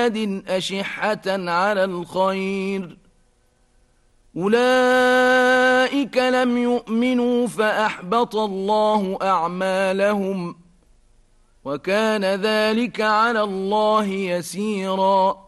عباد أشحة على الخير أولئك لم يؤمنوا فأحبط الله أعمالهم وكان ذلك على الله يسيرا